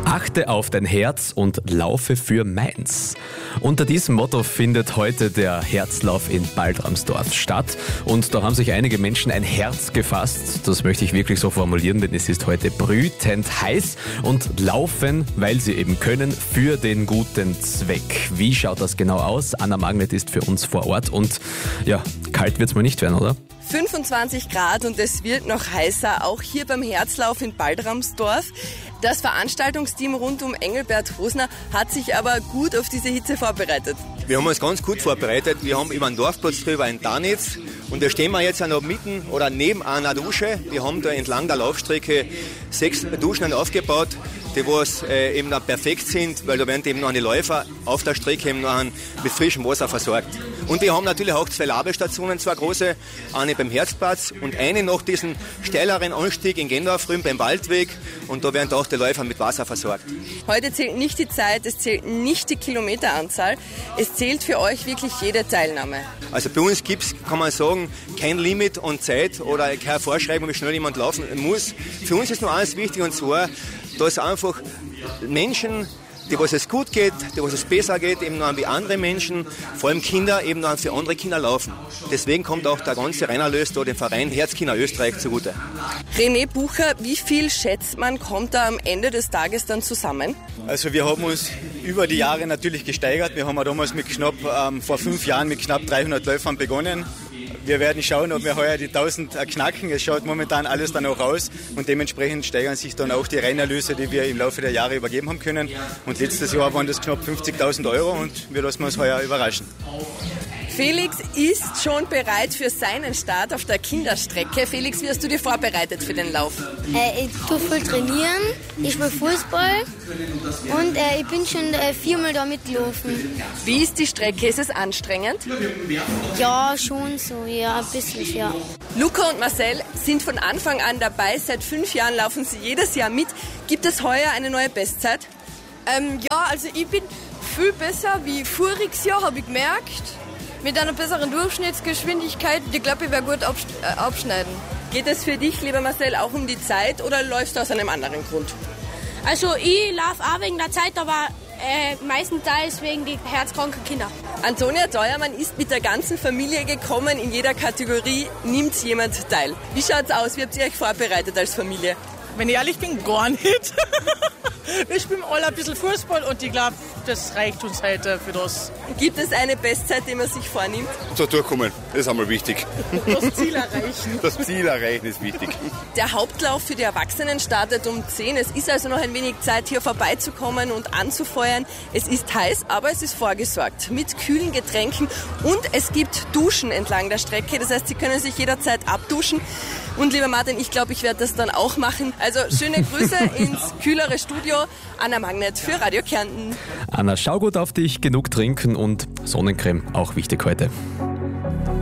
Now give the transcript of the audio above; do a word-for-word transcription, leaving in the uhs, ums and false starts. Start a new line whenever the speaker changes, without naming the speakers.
Achte auf dein Herz und laufe für Mainz. Unter diesem Motto findet heute der Herzlauf in Baltramsdorf statt. Und da haben sich einige Menschen ein Herz gefasst. Das möchte ich wirklich so formulieren, denn es ist heute brütend heiß und laufen, weil sie eben können, für den guten Zweck. Wie schaut das genau aus? Anna Magnet ist für uns vor Ort und ja, kalt wird's mal nicht werden, oder?
fünfundzwanzig Grad und es wird noch heißer, auch hier beim Herzlauf in Baltramsdorf. Das Veranstaltungsteam rund um Engelbert Hosner hat sich aber gut auf diese Hitze vorbereitet.
Wir haben uns ganz gut vorbereitet. Wir haben über den Dorfplatz drüber ein Danitz und da stehen wir jetzt auch noch mitten oder neben einer Dusche. Wir haben da entlang der Laufstrecke sechs Duschen aufgebaut, die was, äh, eben dann perfekt sind, weil da werden eben noch die Läufer auf der Strecke eben noch mit frischem Wasser versorgt. Und wir haben natürlich auch zwei Labestationen, zwei große, eine beim Herzplatz und eine noch diesen steileren Anstieg in Gendorf drüben beim Waldweg und da werden auch die Läufer mit Wasser versorgt.
Heute zählt nicht die Zeit, es zählt nicht die Kilometeranzahl, es zählt für euch wirklich jede Teilnahme.
Also bei uns gibt es, kann man sagen, kein Limit an Zeit oder keine Vorschreibung, wie schnell jemand laufen muss. Für uns ist nur eines wichtig und zwar, dass einfach Menschen, die was es gut geht, die was es besser geht, eben noch wie andere Menschen, vor allem Kinder, eben noch für andere Kinder laufen. Deswegen kommt auch der ganze Rennerlös da dem Verein Herzkinder Österreich zugute.
René Bucher, wie viel schätzt man, kommt da am Ende des Tages dann zusammen?
Also wir haben uns über die Jahre natürlich gesteigert. Wir haben ja damals mit knapp, ähm, vor fünf Jahren mit knapp dreihundert Läufern begonnen. Wir werden schauen, ob wir heuer die tausend knacken. Es schaut momentan alles danach aus und dementsprechend steigern sich dann auch die Rennerlöse, die wir im Laufe der Jahre übergeben haben können. Und letztes Jahr waren das knapp fünfzigtausend Euro und wir lassen uns heuer überraschen.
Felix ist schon bereit für seinen Start auf der Kinderstrecke. Felix, wie hast du dich vorbereitet für den Lauf?
Äh, ich tue viel trainieren, ich spiele Fußball und äh, ich bin schon äh, viermal da mitgelaufen.
Wie ist die Strecke? Ist es anstrengend?
Ja, schon so, ja, ein bisschen, ja.
Luca und Marcel sind von Anfang an dabei. Seit fünf Jahren laufen sie jedes Jahr mit. Gibt es heuer eine neue Bestzeit?
Ähm, ja, also ich bin viel besser wie voriges Jahr, habe ich gemerkt. Mit einer besseren Durchschnittsgeschwindigkeit. Ich glaube, ich werde gut absch- äh, abschneiden.
Geht es für dich, lieber Marcel, auch um die Zeit oder läufst du aus einem anderen Grund?
Also ich laufe auch wegen der Zeit, aber äh, meistenteils wegen die herzkranken Kinder.
Antonia Teuermann ist mit der ganzen Familie gekommen. In jeder Kategorie nimmt jemand teil. Wie schaut's aus? Wie habt ihr euch vorbereitet als Familie?
Wenn ich ehrlich bin, gar nicht. Wir spielen alle ein bisschen Fußball und ich glaube, das reicht uns heute für das.
Gibt es eine Bestzeit, die man sich vornimmt?
So durchkommen, das ist einmal wichtig.
Das Ziel erreichen.
Das Ziel erreichen ist wichtig.
Der Hauptlauf für die Erwachsenen startet um zehn. Es ist also noch ein wenig Zeit, hier vorbeizukommen und anzufeuern. Es ist heiß, aber es ist vorgesorgt mit kühlen Getränken und es gibt Duschen entlang der Strecke. Das heißt, Sie können sich jederzeit abduschen. Und lieber Martin, ich glaube, ich werde das dann auch machen. Also schöne Grüße ins kühlere Studio. Anna Magnet für Radio Kärnten.
Anna, schau gut auf dich, genug trinken und Sonnencreme, auch wichtig heute.